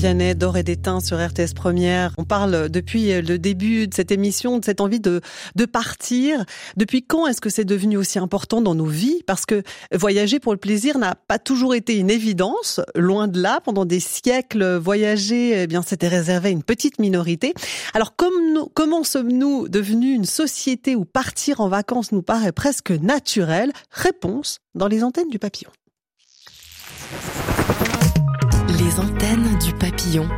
Vianney d'Or et d'Étain sur RTS Première. On parle depuis le début de cette émission de cette envie de partir. Depuis quand est-ce que c'est devenu aussi important dans nos vies? Parce que voyager pour le plaisir n'a pas toujours été une évidence. Loin de là, pendant des siècles, voyager, eh bien, c'était réservé à une petite minorité. Alors, comment sommes-nous devenus une société où partir en vacances nous paraît presque naturel? Réponse dans les antennes du papillon. Les antennes du papillon.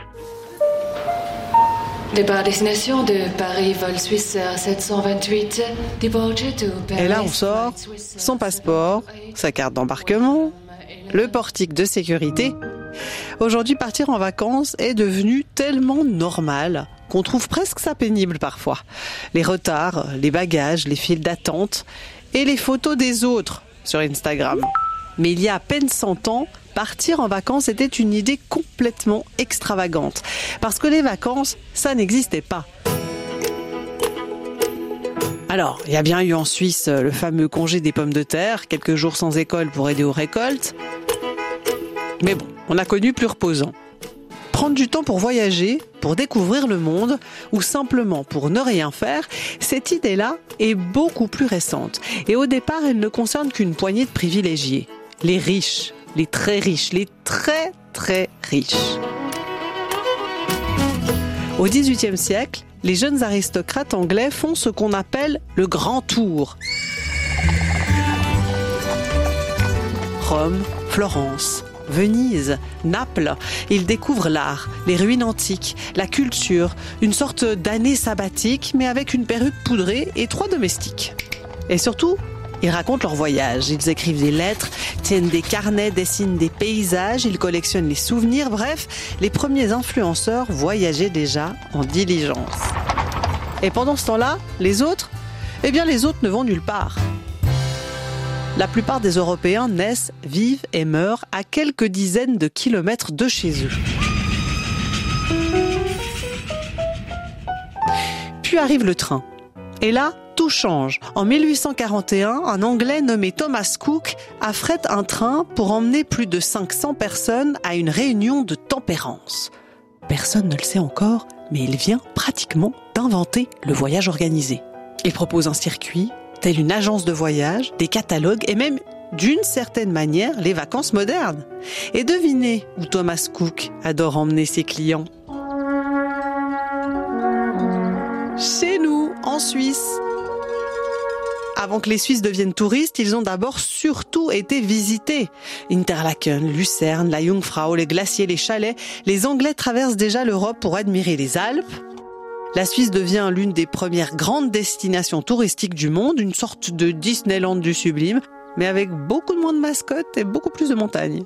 Départ destination de Paris, vol Suisse 728, departure to Paris. Et là, on sort son passeport, sa carte d'embarquement, le portique de sécurité. Aujourd'hui, partir en vacances est devenu tellement normal qu'on trouve presque ça pénible parfois. Les retards, les bagages, les files d'attente et les photos des autres sur Instagram. Mais il y a à peine 100 ans, partir en vacances était une idée complètement extravagante. Parce que les vacances, ça n'existait pas. Alors, il y a bien eu en Suisse le fameux congé des pommes de terre, quelques jours sans école pour aider aux récoltes. Mais bon, on a connu plus reposant. Prendre du temps pour voyager, pour découvrir le monde, ou simplement pour ne rien faire, cette idée-là est beaucoup plus récente. Et au départ, elle ne concerne qu'une poignée de privilégiés. Les riches, les très riches, les très très riches. Au XVIIIe siècle, les jeunes aristocrates anglais font ce qu'on appelle le grand tour. Rome, Florence, Venise, Naples, ils découvrent l'art, les ruines antiques, la culture, une sorte d'année sabbatique, mais avec une perruque poudrée et 3 domestiques. Et surtout, ils racontent leur voyage, ils écrivent des lettres, tiennent des carnets, dessinent des paysages, ils collectionnent les souvenirs, bref, les premiers influenceurs voyageaient déjà en diligence. Et pendant ce temps-là, les autres ne vont nulle part. La plupart des Européens naissent, vivent et meurent à quelques dizaines de kilomètres de chez eux. Puis arrive le train. Et là, tout change. En 1841, un Anglais nommé Thomas Cook affrète un train pour emmener plus de 500 personnes à une réunion de tempérance. Personne ne le sait encore, mais il vient pratiquement d'inventer le voyage organisé. Il propose un circuit, telle une agence de voyage, des catalogues et même, d'une certaine manière, les vacances modernes. Et devinez où Thomas Cook adore emmener ses clients. Chez nous, en Suisse. Avant que les Suisses deviennent touristes, ils ont d'abord surtout été visités. Interlaken, Lucerne, la Jungfrau, les glaciers, les chalets. Les Anglais traversent déjà l'Europe pour admirer les Alpes. La Suisse devient l'une des premières grandes destinations touristiques du monde, une sorte de Disneyland du sublime, mais avec beaucoup moins de mascottes et beaucoup plus de montagnes.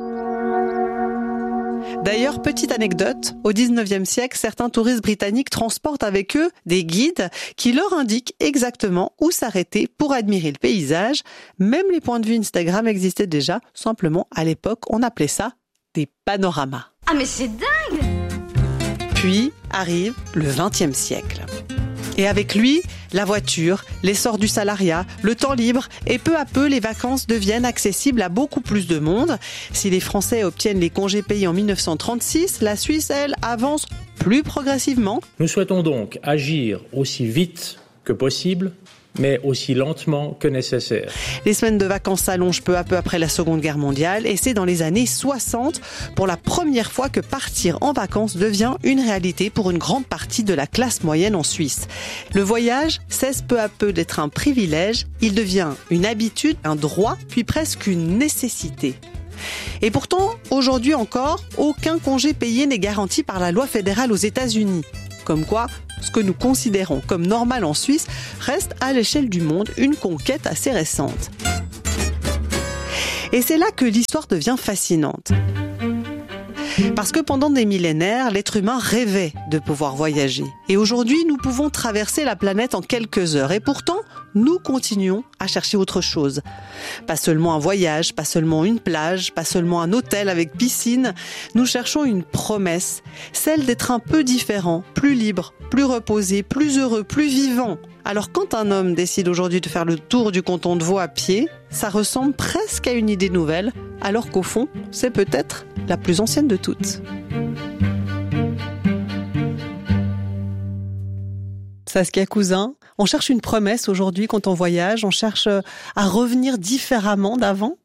D'ailleurs, petite anecdote, au 19e siècle, certains touristes britanniques transportent avec eux des guides qui leur indiquent exactement où s'arrêter pour admirer le paysage. Même les points de vue Instagram existaient déjà, simplement à l'époque, on appelait ça des panoramas. Ah mais c'est dingue! Puis arrive le 20e siècle. Et avec lui, la voiture, l'essor du salariat, le temps libre et peu à peu, les vacances deviennent accessibles à beaucoup plus de monde. Si les Français obtiennent les congés payés en 1936, la Suisse, elle, avance plus progressivement. Nous souhaitons donc agir aussi vite que possible, mais aussi lentement que nécessaire. Les semaines de vacances s'allongent peu à peu après la Seconde Guerre mondiale et c'est dans les années 60, pour la première fois, que partir en vacances devient une réalité pour une grande partie de la classe moyenne en Suisse. Le voyage cesse peu à peu d'être un privilège, il devient une habitude, un droit, puis presque une nécessité. Et pourtant, aujourd'hui encore, aucun congé payé n'est garanti par la loi fédérale aux États-Unis. Comme quoi, ce que nous considérons comme normal en Suisse reste à l'échelle du monde une conquête assez récente. Et c'est là que l'histoire devient fascinante. Parce que pendant des millénaires, l'être humain rêvait de pouvoir voyager. Et aujourd'hui, nous pouvons traverser la planète en quelques heures. Et pourtant, nous continuons à chercher autre chose. Pas seulement un voyage, pas seulement une plage, pas seulement un hôtel avec piscine. Nous cherchons une promesse, celle d'être un peu différent, plus libre, plus reposé, plus heureux, plus vivant. Alors quand un homme décide aujourd'hui de faire le tour du canton de Vaud à pied, ça ressemble presque à une idée nouvelle, alors qu'au fond, c'est peut-être la plus ancienne de toutes. Saskia Cousin, on cherche une promesse aujourd'hui quand on voyage, on cherche à revenir différemment d'avant.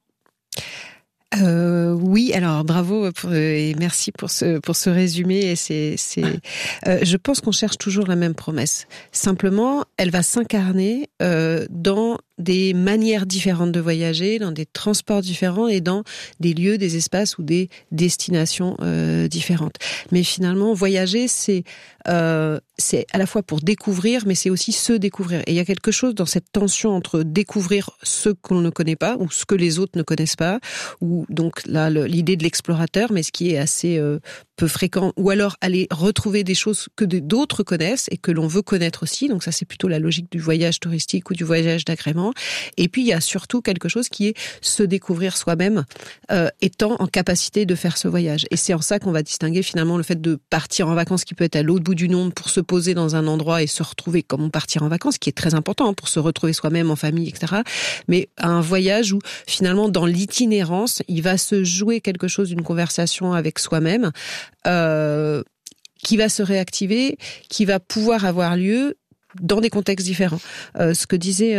Oui, alors bravo et merci pour ce résumé. Et je pense qu'on cherche toujours la même promesse. Simplement, elle va s'incarner dans des manières différentes de voyager, dans des transports différents et dans des lieux, des espaces ou des destinations différentes. Mais finalement, voyager, c'est à la fois pour découvrir, mais c'est aussi se découvrir. Et il y a quelque chose dans cette tension entre découvrir ce qu'on ne connaît pas ou ce que les autres ne connaissent pas, ou donc là l'idée de l'explorateur, mais ce qui est assez peu fréquent, ou alors aller retrouver des choses que d'autres connaissent et que l'on veut connaître aussi. Donc ça, c'est plutôt la logique du voyage touristique ou du voyage d'agrément. Et puis il y a surtout quelque chose qui est se découvrir soi-même, étant en capacité de faire ce voyage. Et c'est en ça qu'on va distinguer finalement le fait de partir en vacances, qui peut être à l'autre bout du monde, pour se poser dans un endroit et se retrouver comme on partir en vacances, qui est très important pour se retrouver soi-même en famille, etc. Mais un voyage où finalement dans l'itinérance, il va se jouer quelque chose, une conversation avec soi-même, qui va se réactiver, qui va pouvoir avoir lieu dans des contextes différents. Ce que disait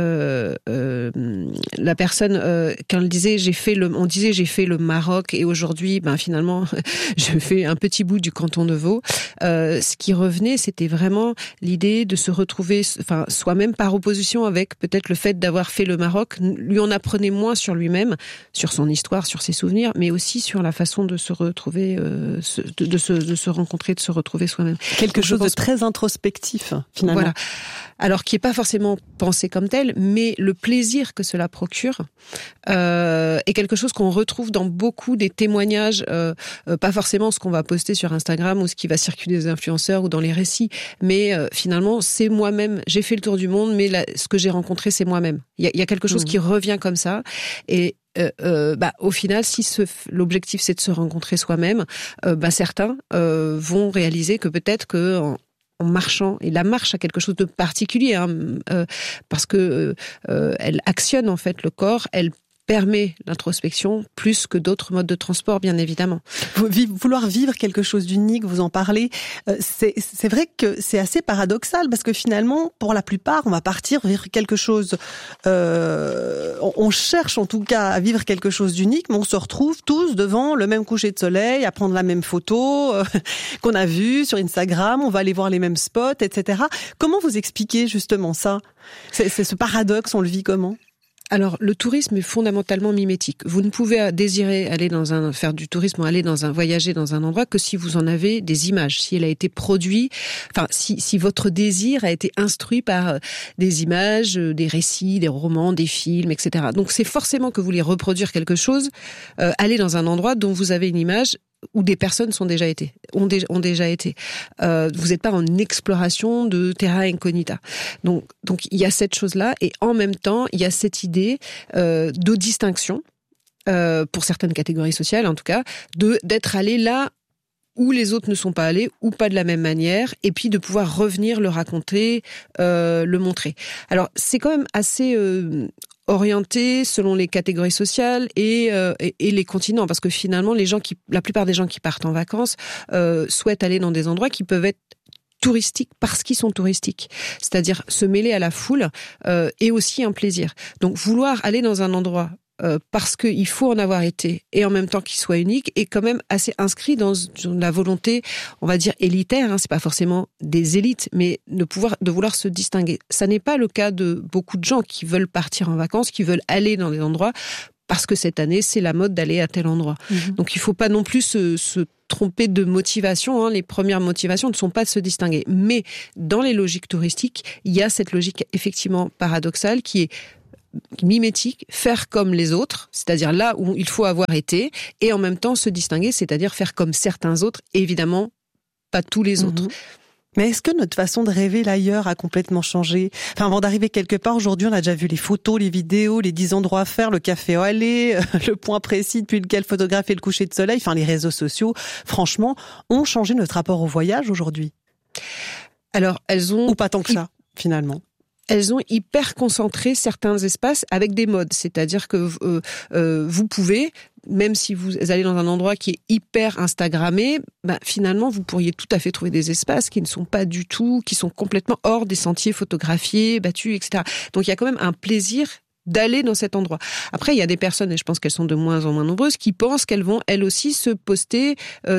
la personne quand elle disait on disait j'ai fait le Maroc et aujourd'hui finalement je fais un petit bout du canton de Vaud. Ce qui revenait, c'était vraiment l'idée de se retrouver soi-même par opposition avec peut-être le fait d'avoir fait le Maroc. Lui, on apprenait moins sur lui-même, sur son histoire, sur ses souvenirs, mais aussi sur la façon de se retrouver, de se rencontrer, de se retrouver soi-même. Quelque chose de très introspectif finalement. Voilà. Alors qui est pas forcément pensé comme tel, mais le plaisir que cela procure est quelque chose qu'on retrouve dans beaucoup des témoignages, pas forcément ce qu'on va poster sur Instagram ou ce qui va circuler des influenceurs ou dans les récits, mais finalement c'est moi-même. J'ai fait le tour du monde, mais ce que j'ai rencontré c'est moi-même. Il y a quelque chose qui revient comme ça et au final, si l'objectif c'est de se rencontrer soi-même, certains vont réaliser que peut-être que en marchant, et la marche a quelque chose de particulier, parce que elle actionne en fait le corps, elle permet l'introspection plus que d'autres modes de transport, bien évidemment. Vouloir vivre quelque chose d'unique, vous en parlez, c'est vrai que c'est assez paradoxal parce que finalement, pour la plupart, on va partir vers quelque chose, on cherche en tout cas à vivre quelque chose d'unique, mais on se retrouve tous devant le même coucher de soleil, à prendre la même photo qu'on a vue sur Instagram, on va aller voir les mêmes spots, etc. Comment vous expliquez justement ça ? C'est ce paradoxe, on le vit comment ? Alors, le tourisme est fondamentalement mimétique. Vous ne pouvez désirer faire du tourisme, voyager dans un endroit que si vous en avez des images, si elle a été produit, si votre désir a été instruit par des images, des récits, des romans, des films, etc. Donc, c'est forcément que vous voulez reproduire quelque chose, aller dans un endroit dont vous avez une image, où des personnes ont déjà été. Vous n'êtes pas en exploration de terra incognita. Donc il y a cette chose-là, et en même temps, il y a cette idée de distinction, pour certaines catégories sociales en tout cas, d'être allé là où les autres ne sont pas allés, ou pas de la même manière, et puis de pouvoir revenir le raconter, le montrer. Alors, c'est quand même assez orienté selon les catégories sociales et les continents, parce que finalement, la plupart des gens qui partent en vacances souhaitent aller dans des endroits qui peuvent être touristiques parce qu'ils sont touristiques, c'est-à-dire se mêler à la foule est aussi un plaisir. Donc, vouloir aller dans un endroit parce qu'il faut en avoir été et en même temps qu'il soit unique est quand même assez inscrit dans la volonté, on va dire élitaire, c'est pas forcément des élites, mais de vouloir se distinguer. Ça n'est pas le cas de beaucoup de gens qui veulent partir en vacances, qui veulent aller dans des endroits parce que cette année c'est la mode d'aller à tel endroit. Donc il faut pas non plus se tromper de motivation. Les premières motivations ne sont pas de se distinguer, mais dans les logiques touristiques, il y a cette logique effectivement paradoxale qui est mimétique, faire comme les autres, c'est-à-dire là où il faut avoir été, et en même temps se distinguer, c'est-à-dire faire comme certains autres, évidemment pas tous les autres. Mais est-ce que notre façon de rêver l'ailleurs a complètement changé ? Avant d'arriver quelque part, aujourd'hui, on a déjà vu les photos, les vidéos, les 10 endroits à faire, le café où aller, le point précis depuis lequel photographier le coucher de soleil, les réseaux sociaux, franchement, ont changé notre rapport au voyage aujourd'hui. Alors, elles ont... Ou pas tant que ça, finalement. elles ont hyper concentré certains espaces avec des modes. C'est-à-dire que vous pouvez, même si vous allez dans un endroit qui est hyper instagrammé, finalement, vous pourriez tout à fait trouver des espaces qui ne sont pas du tout, qui sont complètement hors des sentiers photographiés, battus, etc. Donc, il y a quand même un plaisir d'aller dans cet endroit. Après, il y a des personnes, et je pense qu'elles sont de moins en moins nombreuses, qui pensent qu'elles vont, elles aussi, se poster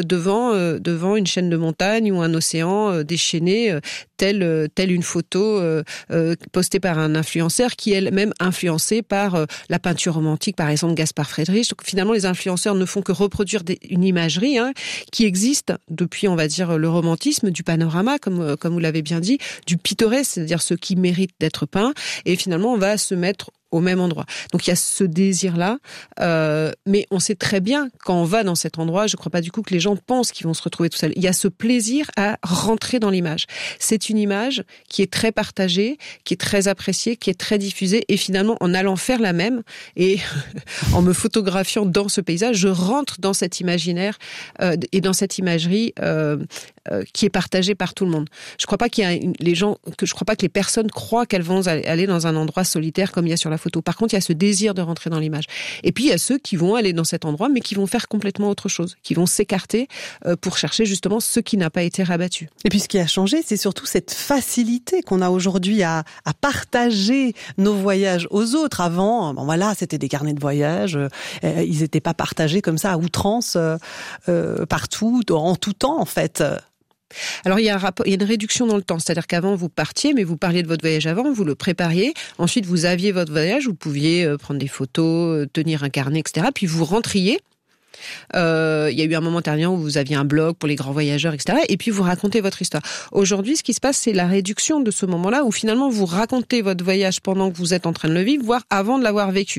devant une chaîne de montagne ou un océan déchaîné, telle une photo postée par un influenceur qui est elle-même influencée par la peinture romantique, par exemple Gaspard Friedrich. Donc, finalement, les influenceurs ne font que reproduire une imagerie qui existe depuis, on va dire, le romantisme, du panorama, comme vous l'avez bien dit, du pittoresque, c'est-à-dire ce qui mérite d'être peint. Et finalement, on va se mettre au même endroit. Donc il y a ce désir-là, mais on sait très bien quand on va dans cet endroit, je ne crois pas du coup que les gens pensent qu'ils vont se retrouver tout seuls. Il y a ce plaisir à rentrer dans l'image. C'est une image qui est très partagée, qui est très appréciée, qui est très diffusée, et finalement en allant faire la même et en me photographiant dans ce paysage, je rentre dans cet imaginaire et dans cette imagerie qui est partagée par tout le monde. Je crois pas qu'il y a je crois pas que les personnes croient qu'elles vont aller dans un endroit solitaire comme il y a sur la photo. Par contre, il y a ce désir de rentrer dans l'image. Et puis, il y a ceux qui vont aller dans cet endroit, mais qui vont faire complètement autre chose, qui vont s'écarter pour chercher justement ce qui n'a pas été rabattu. Et puis, ce qui a changé, c'est surtout cette facilité qu'on a aujourd'hui à partager nos voyages aux autres. Avant, c'était des carnets de voyage. Ils n'étaient pas partagés comme ça à outrance partout, en tout temps, en fait. Alors, il y a une réduction dans le temps. C'est-à-dire qu'avant, vous partiez, mais vous parliez de votre voyage avant, vous le prépariez. Ensuite, vous aviez votre voyage, vous pouviez prendre des photos, tenir un carnet, etc. Puis vous rentriez. Il y a eu un moment dernier où vous aviez un blog pour les grands voyageurs, etc. Et puis vous racontez votre histoire. Aujourd'hui, ce qui se passe, c'est la réduction de ce moment-là où finalement vous racontez votre voyage pendant que vous êtes en train de le vivre, voire avant de l'avoir vécu.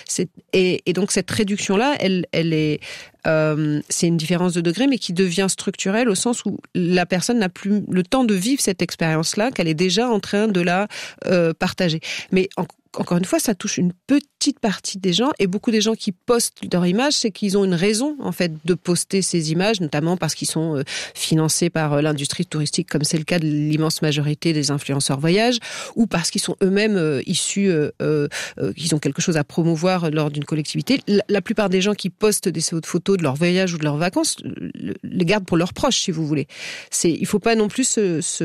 Et donc cette réduction-là, elle est... c'est une différence de degré, mais qui devient structurelle au sens où la personne n'a plus le temps de vivre cette expérience-là, qu'elle est déjà en train de la partager. Mais encore une fois, ça touche une petite partie des gens, et beaucoup des gens qui postent leurs images, c'est qu'ils ont une raison en fait de poster ces images, notamment parce qu'ils sont financés par l'industrie touristique, comme c'est le cas de l'immense majorité des influenceurs voyage, ou parce qu'ils sont eux-mêmes issus, qu'ils ont quelque chose à promouvoir lors d'une collectivité. La plupart des gens qui postent des photos de leur voyage ou de leurs vacances les gardent pour leurs proches, si vous voulez. Il faut pas non plus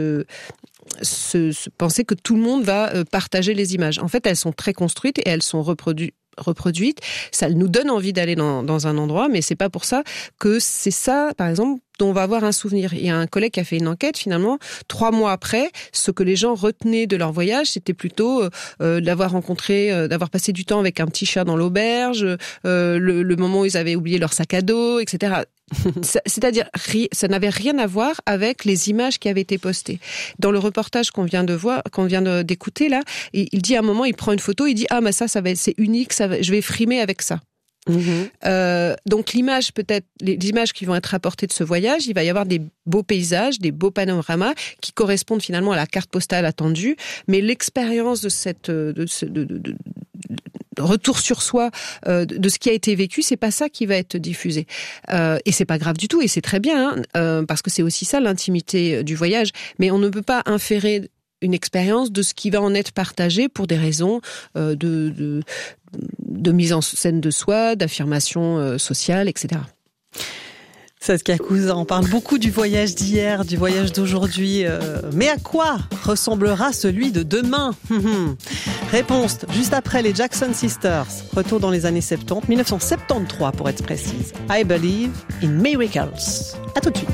penser que tout le monde va partager les images. En fait, elles sont très construites et elles sont reproduites. Ça nous donne envie d'aller dans un endroit, mais c'est pas pour ça que c'est ça, par exemple, dont on va avoir un souvenir. Il y a un collègue qui a fait une enquête, finalement, 3 mois après, ce que les gens retenaient de leur voyage, c'était plutôt d'avoir rencontré, d'avoir passé du temps avec un petit chat dans l'auberge, le moment où ils avaient oublié leur sac à dos, etc. C'est-à-dire, ça n'avait rien à voir avec les images qui avaient été postées. Dans le reportage qu'on vient d'écouter là, il dit à un moment, il prend une photo, il dit c'est unique, je vais frimer avec ça. Donc l'image, peut-être les images qui vont être apportées de ce voyage, il va y avoir des beaux paysages, des beaux panoramas qui correspondent finalement à la carte postale attendue, mais l'expérience de retour sur soi de ce qui a été vécu, c'est pas ça qui va être diffusé. Et c'est pas grave du tout, et c'est très bien, parce que c'est aussi ça l'intimité du voyage. Mais on ne peut pas inférer une expérience de ce qui va en être partagé pour des raisons de mise en scène de soi, d'affirmation sociale, etc. Saskia Cousin, on parle beaucoup du voyage d'hier, du voyage d'aujourd'hui. Mais à quoi ressemblera celui de demain ? Réponse juste après les Jackson Sisters. Retour dans les années 70, 1973 pour être précise. I Believe in Miracles. À tout de suite.